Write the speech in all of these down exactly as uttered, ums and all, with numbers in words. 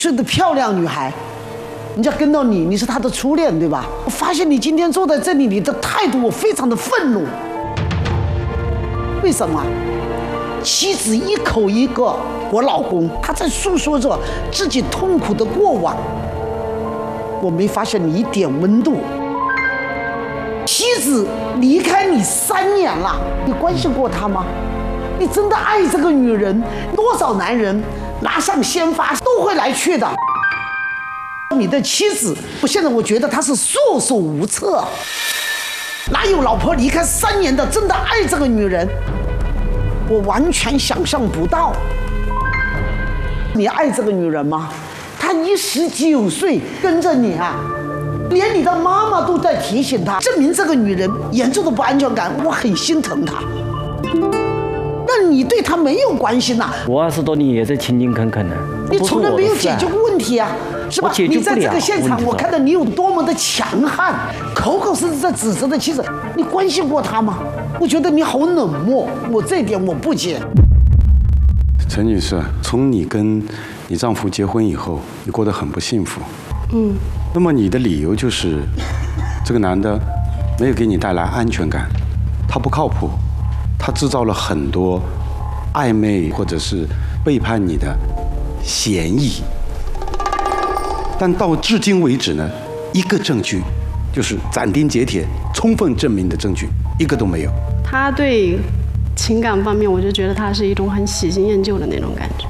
是的漂亮女孩，人家跟到你，你是她的初恋，对吧？我发现你今天坐在这里，你的态度我非常的愤怒。为什么？妻子一口一个我老公，他在诉说着自己痛苦的过往，我没发现你一点温度。妻子离开你三年了，你关心过她吗？你真的爱这个女人？多少男人拿上鲜花都会来去的。你的妻子，我现在我觉得她是束手无策。哪有老婆离开三年的真的爱这个女人？我完全想象不到。你爱这个女人吗？她一十九岁跟着你啊，连你的妈妈都在提醒她，证明这个女人严重的不安全感。我很心疼她。那你对她没有关心呐、啊？ 我二十多年也在勤勤恳恳的， 你从来没有解决过问题啊，是吧？你在这个现场，我看到你有多么的强悍，口口声声在指责的妻子，你关心过她吗？我觉得你好冷漠，我这一点我不解。 陈女士，从你跟你丈夫结婚以后，你过得很不幸福。 嗯。 那么你的理由就是，这个男的没有给你带来安全感，他不靠谱，他制造了很多暧昧或者是背叛你的嫌疑。但到至今为止呢，一个证据，就是斩钉截铁、充分证明的证据，一个都没有。 他对情感方面，我就觉得他是一种很喜新厌旧的那种感觉。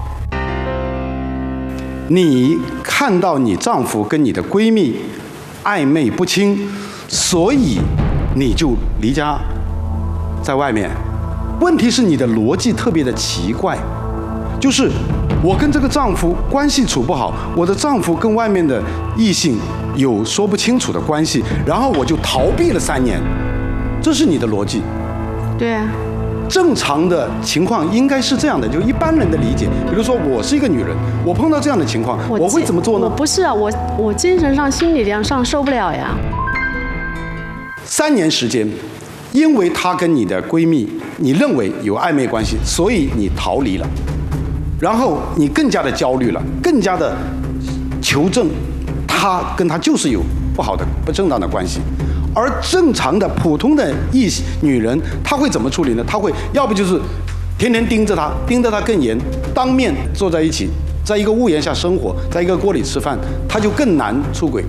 你看到你丈夫跟你的闺蜜暧昧不清，所以你就离家在外面。问题是你的逻辑特别的奇怪，就是我跟这个丈夫关系处不好，我的丈夫跟外面的异性有说不清楚的关系，然后我就逃避了三年，这是你的逻辑。 对啊。 正常的情况应该是这样的，就一般人的理解。比如说，我是一个女人，我碰到这样的情况，我, 我会怎么做呢？ 不是啊，我我精神上、心理上受不了呀。 三年时间，因为她跟你的闺蜜，你认为有暧昧关系，所以你逃离了，然后你更加的焦虑了，更加的求证，她跟她就是有不好的、不正当的关系。而正常的普通的异女人，她会怎么处理呢？她会要不就是天天盯着她，盯着她更严，当面坐在一起，在一个屋檐下生活，在一个锅里吃饭，她就更难出轨。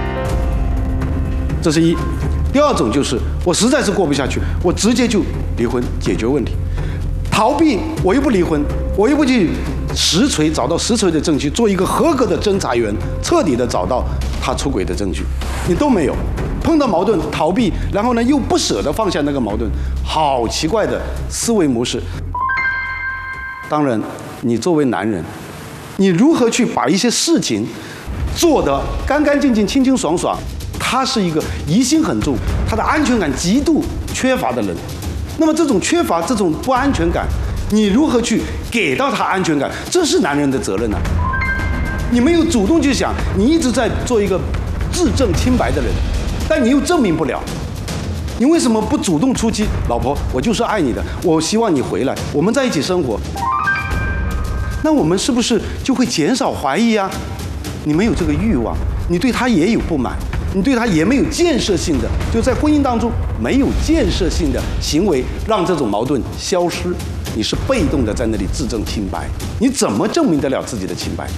这是一。第二种就是我实在是过不下去，我直接就离婚解决问题。逃避我又不离婚，我又不去实锤找到实锤的证据，做一个合格的侦查员，彻底的找到他出轨的证据，你都没有。碰到矛盾逃避，然后呢又不舍得放下那个矛盾，好奇怪的思维模式。当然，你作为男人，你如何去把一些事情做得干干净净、清清爽爽？他是一个疑心很重，他的安全感极度缺乏的人。那么这种缺乏、这种不安全感，你如何去给到他安全感？这是男人的责任啊！你没有主动去想，你一直在做一个自证清白的人。但你又证明不了，你为什么不主动出击？老婆，我就是爱你的，我希望你回来，我们在一起生活。那我们是不是就会减少怀疑啊？你没有这个欲望，你对他也有不满，你对他也没有建设性的，就在婚姻当中没有建设性的行为，让这种矛盾消失。你是被动的在那里自证清白，你怎么证明得了自己的清白？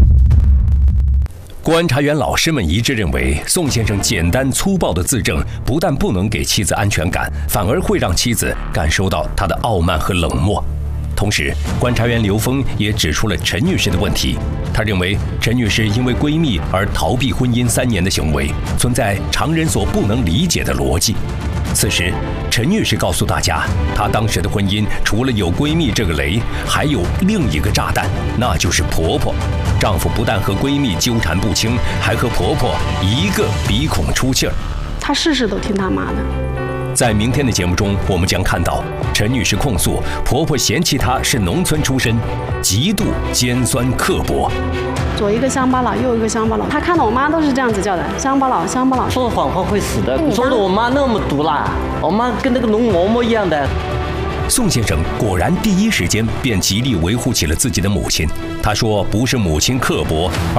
观察员老师们一致认为，宋先生简单粗暴的自证不但不能给妻子安全感，反而会让妻子感受到他的傲慢和冷漠。同时，观察员刘峰也指出了陈女士的问题。他认为，陈女士因为闺蜜而逃避婚姻三年的行为，存在常人所不能理解的逻辑。此时，陈女士告诉大家，她当时的婚姻除了有闺蜜这个雷，还有另一个炸弹，那就是婆婆。丈夫不但和闺蜜纠缠不清，还和婆婆一个鼻孔出气儿。 她事事都听她妈的。 在明天的节目中，我们将看到陈女士控诉婆婆嫌弃她是农村出身，极度尖酸刻薄。 左一个乡巴佬，右一个乡巴佬，她看到我妈都是这样子叫的，乡巴佬，乡巴佬。 说谎话会死的，说的我妈那么毒辣，我妈跟那个龙嬷嬷一样的。 宋先生果然第一时间便极力维护起了自己的母亲。他说，不是母亲刻薄，